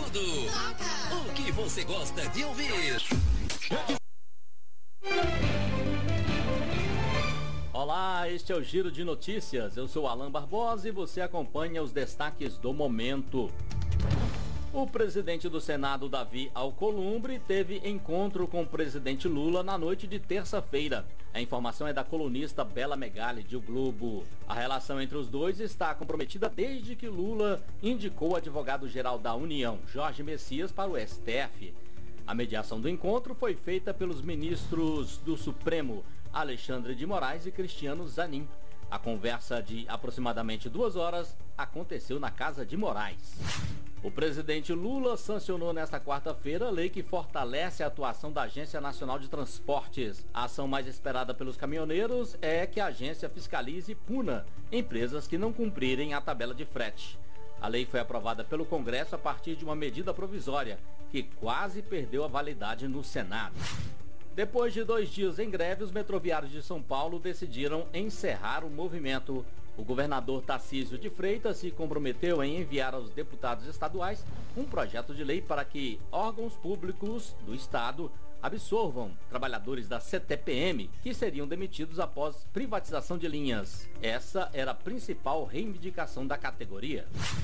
tudo. O que você gosta de ouvir. Olá, este é o Giro de Notícias. Eu sou Alan Barbosa e você acompanha os destaques do momento. O presidente do Senado, Davi Alcolumbre, teve encontro com o presidente Lula na noite de terça-feira. A informação é da colunista Bela Megali, de O Globo. A relação entre os dois está comprometida desde que Lula indicou o advogado-geral da União, Jorge Messias, para o STF. A mediação do encontro foi feita pelos ministros do Supremo, Alexandre de Moraes e Cristiano Zanin. A conversa de aproximadamente 2 horas aconteceu na casa de Moraes. O presidente Lula sancionou nesta quarta-feira a lei que fortalece a atuação da Agência Nacional de Transportes. A ação mais esperada pelos caminhoneiros é que a agência fiscalize e puna empresas que não cumprirem a tabela de frete. A lei foi aprovada pelo Congresso a partir de uma medida provisória, que quase perdeu a validade no Senado. Depois de 2 dias em greve, os metroviários de São Paulo decidiram encerrar o movimento. O governador Tarcísio de Freitas se comprometeu em enviar aos deputados estaduais um projeto de lei para que órgãos públicos do estado absorvam trabalhadores da CTPM que seriam demitidos após privatização de linhas. Essa era a principal reivindicação da categoria.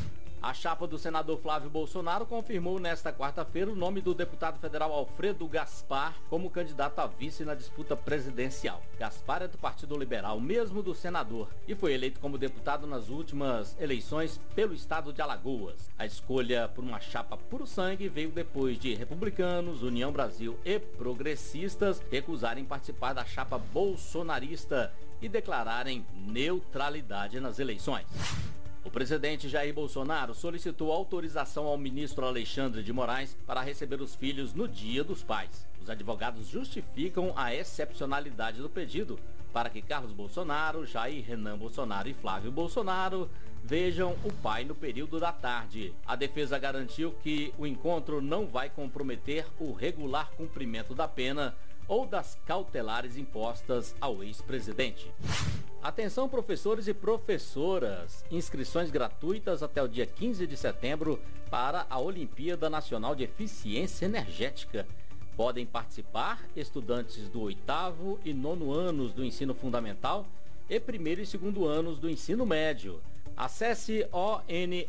A chapa do senador Flávio Bolsonaro confirmou nesta quarta-feira o nome do deputado federal Alfredo Gaspar como candidato a vice na disputa presidencial. Gaspar é do Partido Liberal, mesmo do senador, e foi eleito como deputado nas últimas eleições pelo estado de Alagoas. A escolha por uma chapa puro sangue veio depois de republicanos, União Brasil e progressistas recusarem participar da chapa bolsonarista e declararem neutralidade nas eleições. O presidente Jair Bolsonaro solicitou autorização ao ministro Alexandre de Moraes para receber os filhos no Dia dos Pais. Os advogados justificam a excepcionalidade do pedido para que Carlos Bolsonaro, Jair Renan Bolsonaro e Flávio Bolsonaro vejam o pai no período da tarde. A defesa garantiu que o encontro não vai comprometer o regular cumprimento da pena ou das cautelares impostas ao ex-presidente. Atenção, professores e professoras, inscrições gratuitas até o dia 15 de setembro para a Olimpíada Nacional de Eficiência Energética. Podem participar estudantes do 8º e 9º anos do ensino fundamental e 1º e 2º anos do ensino médio. Acesse onee.org.br,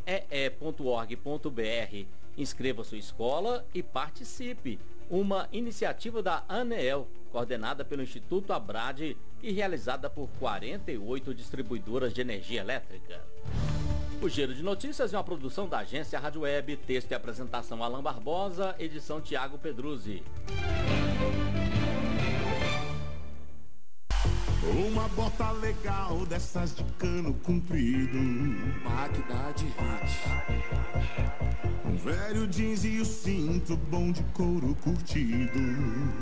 inscreva sua escola e participe. Uma iniciativa da ANEEL, coordenada pelo Instituto Abrade e realizada por 48 distribuidoras de energia elétrica. O Giro de Notícias é uma produção da agência Rádio Web, texto e apresentação Alan Barbosa, edição Tiago Pedruzzi. Uma bota legal dessas de cano comprido, máquina de hit. Um velho jeans e o cinto bom de couro curtido.